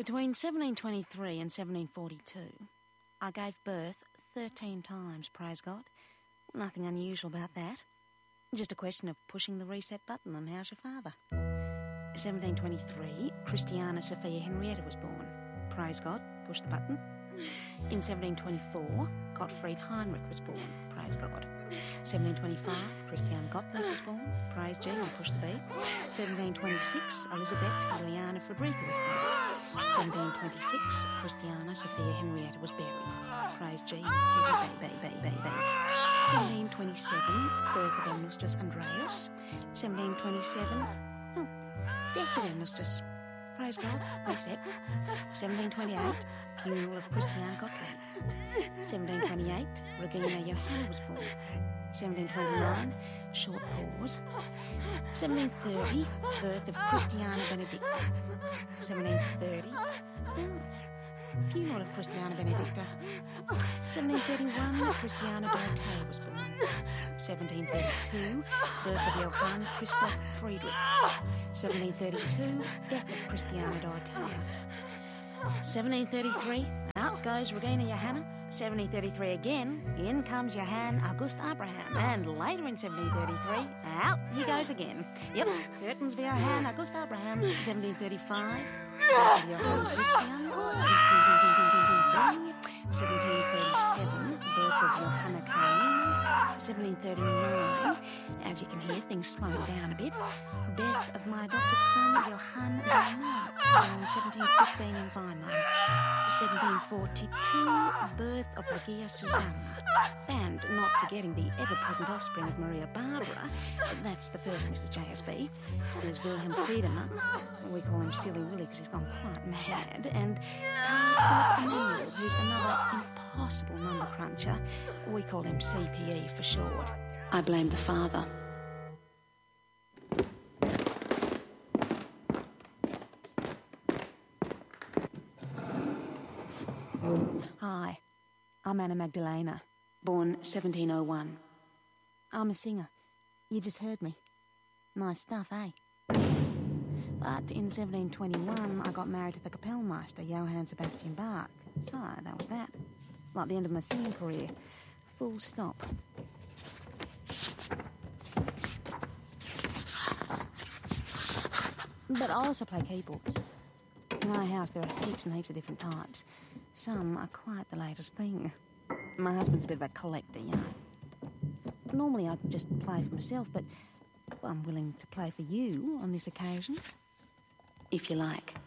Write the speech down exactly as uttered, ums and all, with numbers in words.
Between seventeen twenty-three and seventeen forty-two, I gave birth thirteen times, praise God. Nothing unusual about that. Just a question of pushing the reset button and how's your father? seventeen twenty-three, Christiana Sophia Henrietta was born. Praise God, push the button. In seventeen twenty-four, Gottfried Heinrich was born. Praise God. seventeen twenty-five, Christiane Gottlieb was born. Praise G and push the B. seventeen twenty-six, Elisabeth Juliana Friederike was born. seventeen twenty-six, Christiana Sophia Henrietta was buried. Praise G and B, B, B, B, B. seventeen twenty-seven, birth of Ernustus Andreas. seventeen twenty-seven, oh, death of Ernustus. Praise God, reset. seventeen twenty-eight, funeral of Christiane Gottlieb. seventeen twenty-eight, Regina Johanna was born. seventeen twenty-nine, short pause. seventeen thirty, birth of Christiana Benedicta. seventeen thirty, oh, funeral of Christiana Benedicta. seventeen thirty-one, Christiana Dorothea was born. seventeen thirty-two, birth of Johann Christoph Friedrich. seventeen thirty-two, death of Christiana Dorothea. seventeen thirty-three, out goes Regina Johanna. seventeen thirty-three again, in comes Johann August Abraham. And later in seventeen thirty-three, out he goes again. Yep, curtains for Johann August Abraham. seventeen thirty-five, birth of Johann Christian. seventeen thirty-seven, birth of Johanna Karolina. seventeen thirty-nine, as you can hear, things slowing down a bit. Death of my adopted son, Johann Bernard, in seventeen fifteen in Weimar. seventeen forty-two, birth of Regia Susanna. And not forgetting the ever-present offspring of Maria Barbara, that's the first Missus J S B. There's Wilhelm Friedemann, we call him Silly Willy because he's gone quite mad, and Carl Philip Emanuel, who's another impossible number cruncher. We call him C P E for short. I blame the father. Hi, I'm Anna Magdalena, born seventeen oh one. I'm a singer. You just heard me. Nice stuff, eh? But in seventeen twenty-one, I got married to the Kapellmeister, Johann Sebastian Bach. So, that was that. Like the end of my singing career. Full stop. But I also play keyboards. In our house, there are heaps and heaps of different types. Some are quite the latest thing. My husband's a bit of a collector, you know. Normally I just play for myself, but I'm willing to play for you on this occasion. If you like.